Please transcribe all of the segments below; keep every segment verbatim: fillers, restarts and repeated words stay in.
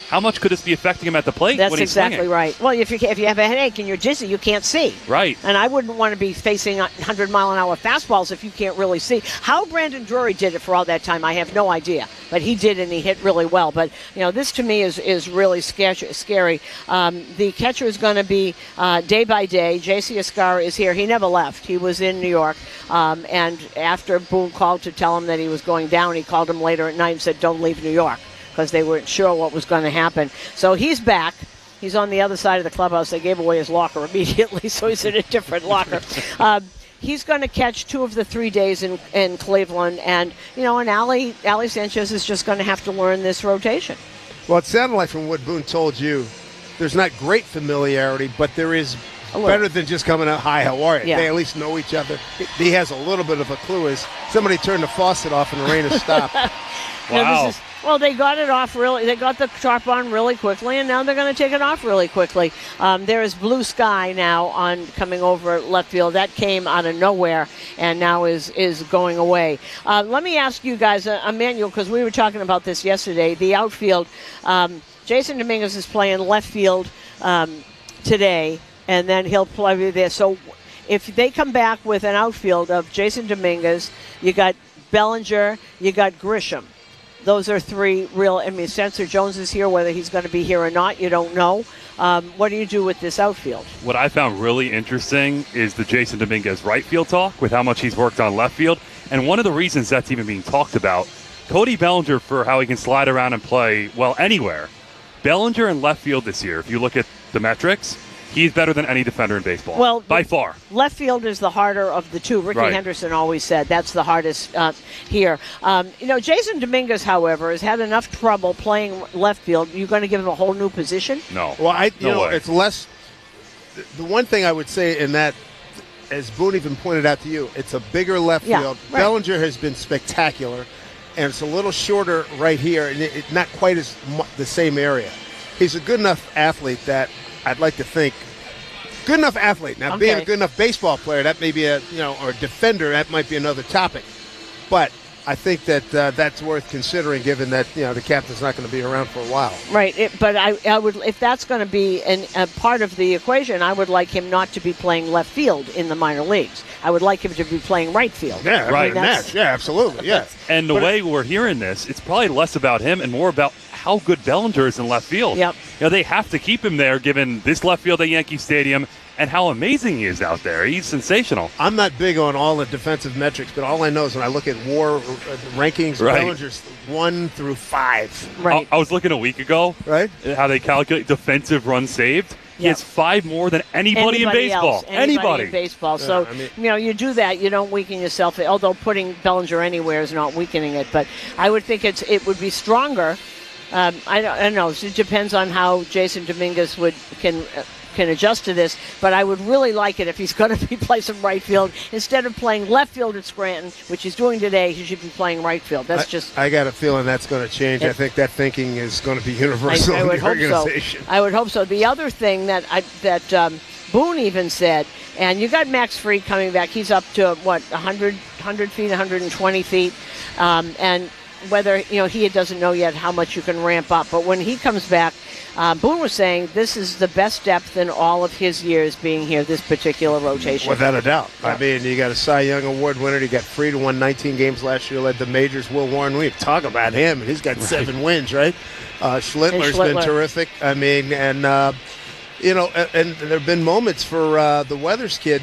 how much could this be affecting him at the plate? That's when he's exactly swinging? right. Well, if you if you have a headache and you're dizzy, you can't see. Right. And I wouldn't want to be facing one hundred mile an hour fastballs if you can't really see. How Brandon Drury did it for all that time, I have no idea. But he did, and he hit really well. But, you know, this to me is, is really scary. scary. Um, the catcher is going to be uh, day by day. J C Escarra is here. He never left. He was in New York. Um, and after Boone called to tell him that he was going down, he called him later at night and said, don't leave New York, because they weren't sure what was going to happen. So he's back. He's on the other side of the clubhouse. They gave away his locker immediately, so he's in a different locker. Um, he's going to catch two of the three days in, in Cleveland. And, you know, and Ali, Ali Sanchez is just going to have to learn this rotation. Well, it sounded like from what Boone told you, there's not great familiarity, but there is better than just coming out, hi, how are you? Yeah. They at least know each other. He has a little bit of a clue as somebody turned the faucet off and the rain has stopped. Wow. Now, this is, well, they got it off really. They got the top on really quickly, and now they're going to take it off really quickly. Um, there is blue sky now on coming over left field. That came out of nowhere, and now is is going away. Uh, let me ask you guys, uh, Emmanuel, because we were talking about this yesterday. The outfield, um, Jason Dominguez is playing left field um, today, and then he'll play there. So if they come back with an outfield of Jason Dominguez, you got Bellinger, you got Grisham. Those are three real, I mean, Spencer Jones is here. Whether he's going to be here or not, you don't know. Um, what do you do with this outfield? What I found really interesting is the Jason Dominguez right field talk with how much he's worked on left field. And one of the reasons that's even being talked about, Cody Bellinger for how he can slide around and play, well, anywhere. Bellinger in left field this year, if you look at the metrics, he's better than any defender in baseball, well, by far. Left field is the harder of the two. Ricky right. Henderson always said that's the hardest uh, here. Um, you know, Jason Dominguez, however, has had enough trouble playing left field. You're going to give him a whole new position? No. Well, I, you no know, way. it's less. The one thing I would say in that, as Boone even pointed out to you, it's a bigger left yeah, field. Right. Bellinger has been spectacular, and it's a little shorter right here, and it, it, not quite as mu- the same area. He's a good enough athlete that I'd like to think. Good enough athlete. Now, okay. being a good enough baseball player, that may be a, you know, or a defender, that might be another topic. But I think that uh, that's worth considering, given that, you know, the captain's not going to be around for a while. Right. It, but I, I would, if that's going to be an, a part of the equation, I would like him not to be playing left field in the minor leagues. I would like him to be playing right field. Yeah, right. Match. Yeah, absolutely. Yeah. And the but way we're hearing this, it's probably less about him and more about how good Bellinger is in left field. Yep. You know, they have to keep him there given this left field at Yankee Stadium and how amazing he is out there. He's sensational. I'm not big on all the defensive metrics, but all I know is when I look at WAR uh, rankings, Right. Bellinger's one through five. Right. I, I was looking a week ago, Right? how they calculate defensive runs saved. He Yep. has five more than anybody, Anybody in baseball. else, anybody, anybody. in baseball. Yeah, so, I mean- you know, you do that, you don't weaken yourself, although putting Bellinger anywhere is not weakening it. But I would think it's it would be stronger. Um, I, don't, I don't know. It depends on how Jason Dominguez would can uh, can adjust to this. But I would really like it if he's going to be playing some right field. Instead of playing left field at Scranton, which he's doing today, he should be playing right field. That's I, just... I got a feeling that's going to change. It, I think that thinking is going to be universal I, I in would the hope organization. so. I would hope so. The other thing that I, that um, Boone even said, and you got Max Fried coming back. He's up to, what, one hundred, one hundred feet, one hundred twenty feet. Um, and whether, you know, he doesn't know yet how much you can ramp up. But when he comes back, uh, Boone was saying this is the best depth in all of his years being here, this particular rotation. Without a doubt. Yeah. I mean, you got a Cy Young Award winner. You got Fried, who won nineteen games last year, led the majors. Will Warren, we talk about him, and he's got right. seven wins, right? Uh, Schlittler's Schlittler. been terrific. I mean, and, uh, you know, and, and there have been moments for uh, the Weathers kid.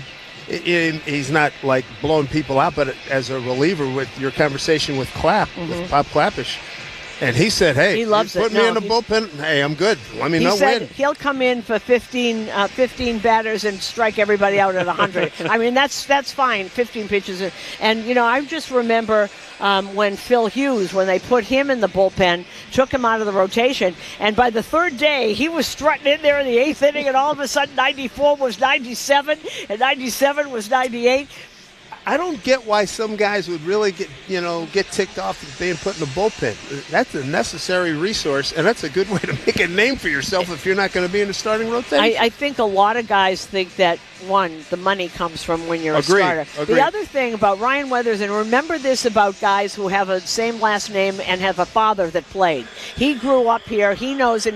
He's not like blowing people out, but as a reliever with your conversation with Clapp, mm-hmm. with Bob Klappisch, and he said, "Hey, he loves put it. me no, in the bullpen. Hey, I'm good. Let me he know said when." He'll come in for fifteen, uh, fifteen batters and strike everybody out at one hundred. I mean, that's that's fine. fifteen pitches, and, and you know, I just remember um, when Phil Hughes, when they put him in the bullpen, took him out of the rotation, and by the third day, he was strutting in there in the eighth inning, and all of a sudden, ninety-four was ninety-seven, and ninety-seven was ninety-eight. I don't get why some guys would really get, you know, get ticked off at being put in the bullpen. That's a necessary resource, and that's a good way to make a name for yourself if you're not going to be in the starting rotation. I, I think a lot of guys think that, one, the money comes from when you're Agreed. a starter. Agreed. The other thing about Ryan Weathers, and remember this about guys who have a same last name and have a father that played. He grew up here. He knows, and